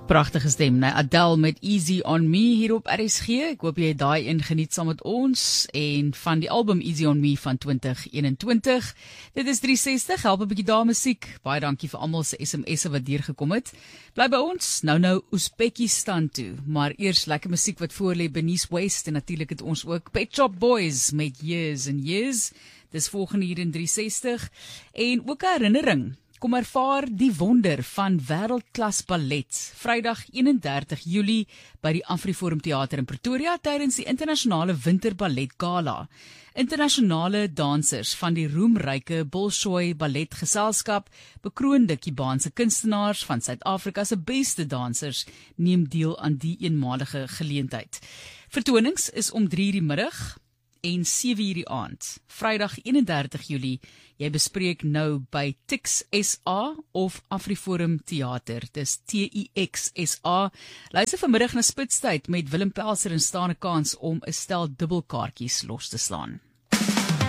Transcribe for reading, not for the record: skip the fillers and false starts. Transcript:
Pragtige stem, né? Adele met Easy on Me hier op RSG. Ek hoop jy daai een geniet saam met ons en van die album Easy on Me van 2021. Dit is 360, help 'n bietjie daar musiek. Baie dankie vir almal se SMS'e wat deurgekom het. Bly by ons, nou Oezbekistan toe, maar eers lekker musiek wat voor lê, Bernice West en natuurlik het ons ook Pet Shop Boys met Years and Years. Dis volgende hier in 360 en ook 'n herinnering. Kom ervaar die wonder van wêreldklas ballet, Vrydag 31 Julie by die Afriforum Theater in Pretoria tydens die internasionale Winterballet Gala. Internasionale dansers van die roemryke Bolshoi Balletgeselskap, bekroonde Kubaanse kunstenaars van Suid-Afrika se beste dansers neem deel aan die eenmalige geleentheid. Vertonings is om 3:00 die middag en 7:00 die aand. Vrydag 31 Julie, jy bespreek nou by Tix SA of Afriforum Theater. Dis TIX SA. Luister vanmiddag na Spitstyd met Willem Pelser en staan 'n kans om 'n stel dubbelkaartjies los te slaan.